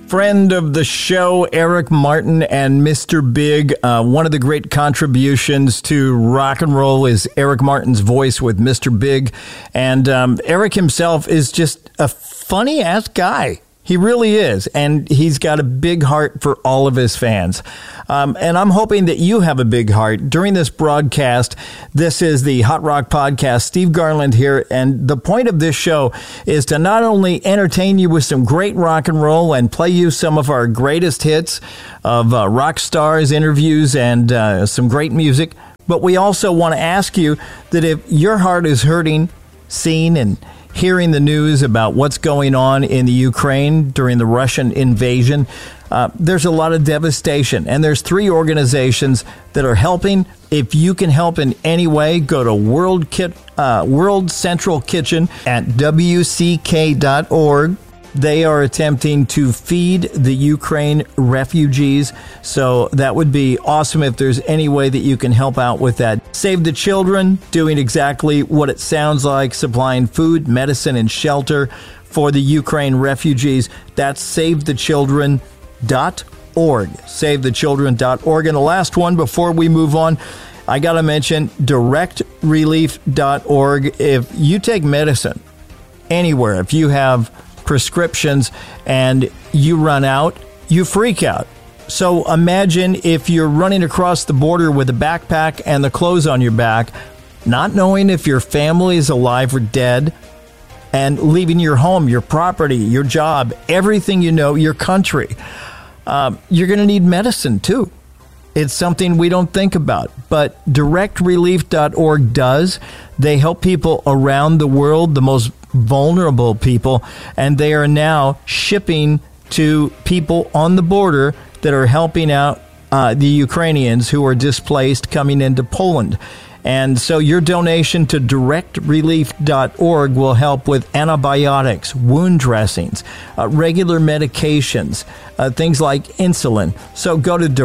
Friend of the show, Eric Martin and Mr. Big. One of the great contributions to rock and roll is Eric Martin's voice with Mr. Big. And Eric himself is just a funny-ass guy. He really is, and he's got a big heart for all of his fans. And I'm hoping that you have a big heart. During this broadcast, this is the Hot Rock Podcast. Steve Garland here, and the point of this show is to not only entertain you with some great rock and roll and play you some of our greatest hits of rock stars, interviews, and some great music, but we also want to ask you that if your heart is hurting, seeing and hearing the news about what's going on in the Ukraine during the Russian invasion, there's a lot of devastation. And there's 3 organizations that are helping. If you can help in any way, go to World Central Kitchen at WCK.org. They are attempting to feed the Ukraine refugees. So that would be awesome if there's any way that you can help out with that. Save the Children, doing exactly what it sounds like, supplying food, medicine, and shelter for the Ukraine refugees. That's SaveTheChildren.org. SaveTheChildren.org. And the last one before we move on, I got to mention DirectRelief.org. If you take medicine anywhere, if you have prescriptions and you run out, you freak out. So imagine if you're running across the border with a backpack and the clothes on your back, not knowing if your family is alive or dead, and leaving your home, your property, your job, everything you know, your country. You're going to need medicine too. It's something we don't think about, but DirectRelief.org does. They help people around the world, the most vulnerable people, and they are now shipping to people on the border that are helping out the Ukrainians who are displaced coming into Poland. And so your donation to DirectRelief.org will help with antibiotics, wound dressings, regular medications, things like insulin. So go to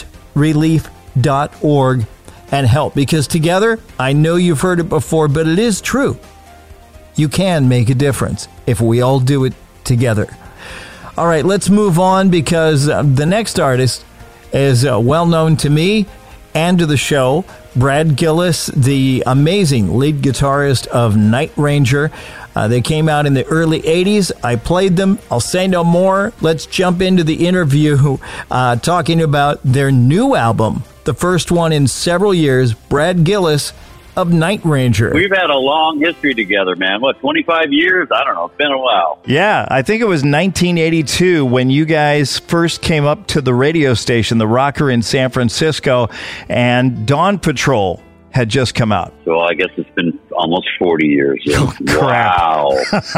DirectRelief.org and help, because together, I know you've heard it before, but it is true. You can make a difference if we all do it together. All right, let's move on, because the next artist is well known to me and to the show. Brad Gillis, the amazing lead guitarist of Night Ranger. They came out in the early 80s. I played them. I'll say no more. Let's jump into the interview talking about their new album, the first one in several years, Brad Gillis of Night Ranger. We've had a long history together, man. What, 25 years? I don't know. It's been a while. Yeah, I think it was 1982 when you guys first came up to the radio station, The Rocker in San Francisco, and Dawn Patrol had just come out. So I guess it's been almost 40 years. Oh, wow.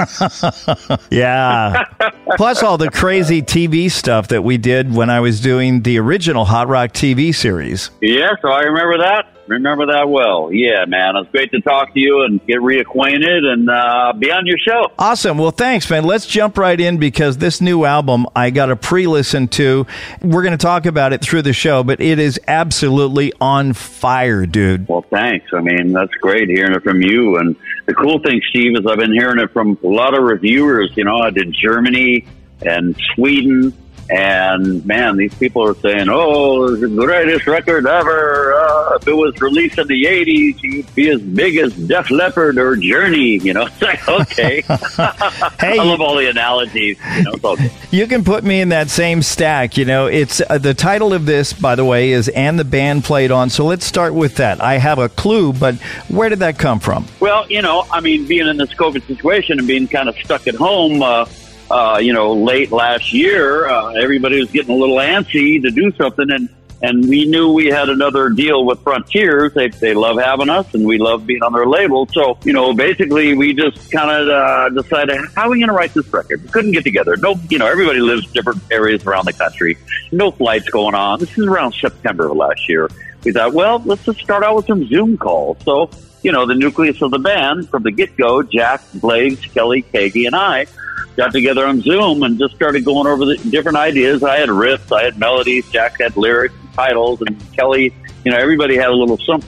Yeah. Plus all the crazy TV stuff that we did when I was doing the original Hot Rock TV series. Yeah, so I remember that. Remember that well. Yeah, man. It was great to talk to you and get reacquainted and be on your show. Awesome. Well, thanks, man. Let's jump right in, because this new album I got a pre-listen to. We're going to talk about it through the show, but it is absolutely on fire, dude. Well, thanks. I mean, that's great hearing it from you. And the cool thing, Steve, is I've been hearing it from a lot of reviewers. You know, I did Germany and Sweden. And, man, these people are saying, oh, it's the greatest record ever. If it was released in the 80s, you'd be as big as Def Leppard or Journey. You know, it's like, okay. Hey, I love all the analogies. You know, it's all good. You can put me in that same stack. You know, it's the title of this, by the way, is And the Band Played On. So let's start with that. I have a clue, but where did that come from? Well, you know, I mean, being in this COVID situation and being kind of stuck at home, late last year, everybody was getting a little antsy to do something, and we knew we had another deal with Frontiers. They love having us, and we love being on their label. So, you know, basically we just kind of decided, how are we going to write this record? We couldn't get together. No, you know, everybody lives different areas around the country. No flights going on. This is around September of last year. We thought, well, let's just start out with some Zoom calls. So, you know, the nucleus of the band from the get-go, Jack, Blaze, Kelly, Kagi, and I, got together on Zoom and just started going over the different ideas. I had riffs, I had melodies, Jack had lyrics and titles, and Kelly, you know, everybody had a little something.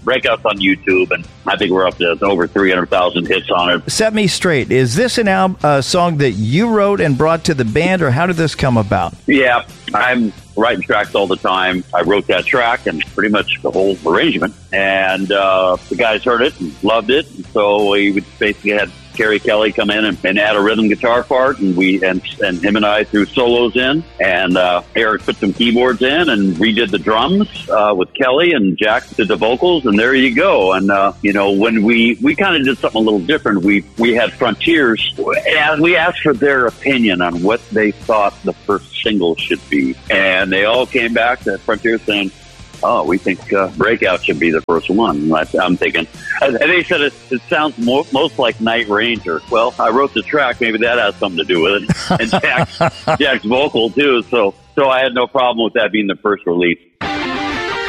Breakout's on YouTube, and I think we're up to over 300,000 hits on it. Set me straight. Is this a song that you wrote and brought to the band, or how did this come about? Yeah, I'm writing tracks all the time. I wrote that track and pretty much the whole arrangement. And the guys heard it and loved it. And so we basically had Kerry Kelly come in and add a rhythm guitar part, and him and I threw solos in, and Eric put some keyboards in and redid the drums with Kelly, and Jack did the vocals, and there you go. And when we kind of did something a little different, we had Frontiers, and we asked for their opinion on what they thought the first single should be, and they all came back to Frontiers saying, "Oh, we think Breakout should be the first one." I'm thinking, and they said it sounds most like Night Ranger. Well, I wrote the track. Maybe that has something to do with it. And Jack's vocal, too. So I had no problem with that being the first release.